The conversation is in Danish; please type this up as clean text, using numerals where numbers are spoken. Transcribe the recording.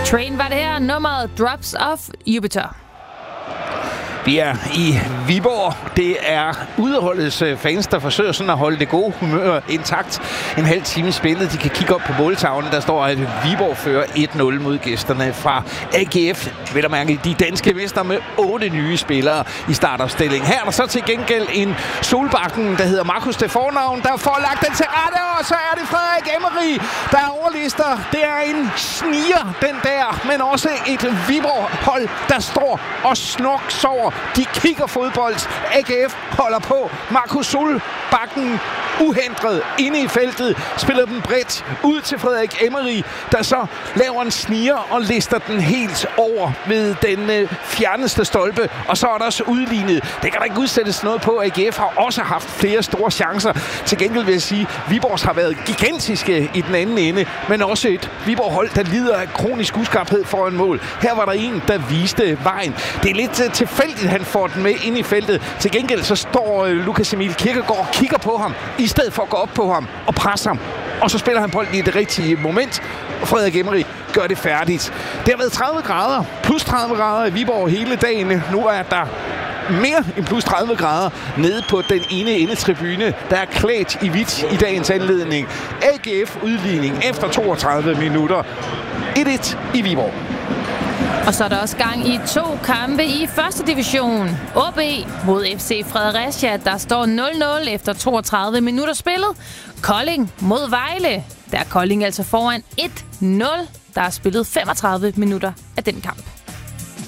Train var det her, nummeret Drops of Jupiter. Vi er i Viborg. Det er udeholdets fans, der forsøger sådan at holde det gode humør intakt. En halv time spillet. De kan kigge op på måltavlen. Der står, at Viborg fører 1-0 mod gæsterne fra AGF. Vil at mærke, de danske mester med 8 nye spillere i startopstilling. Her er der så til gengæld en Solbakken, der hedder Markus til fornavn, der får lagt den til rette, og så er det Frederik Emery, der overlister. Det er en sniger, den der, men også et Viborg-hold, der står og snorksover. De kigger fodbold. AGF holder på. Markus Solbakken uhindret inde i feltet. Spiller den bredt ud til Frederik Emery, der så laver en sniger og lister den helt over ved den fjerneste stolpe. Og så er der også udlignet. Det kan der ikke udsættes noget på. AGF har også haft flere store chancer. Til gengæld vil jeg sige, at Viborgs har været gigantiske i den anden ende, men også et Viborg-hold, der lider af kronisk uskarphed foran mål. Her var der en, der viste vejen. Det er lidt tilfældigt, han får den med ind i feltet. Til gengæld så står Lukas Emil Kirkegaard og kigger på ham, i stedet for at gå op på ham og presse ham. Og så spiller han bolden i det rigtige moment, og Frederik Emery gør det færdigt. Det har været 30 grader, plus 30 grader i Viborg hele dagen. Nu er der mere end plus 30 grader nede på den ene endetribune, der er klædt i hvidt i dagens anledning. AGF udligning efter 32 minutter. 1-1 i Viborg. Og så er der også gang i 2 kampe i første division. OB mod FC Fredericia, der står 0-0 efter 32 minutter spillet. Kolding mod Vejle, der er Kolding altså foran 1-0. Der er spillet 35 minutter af den kamp.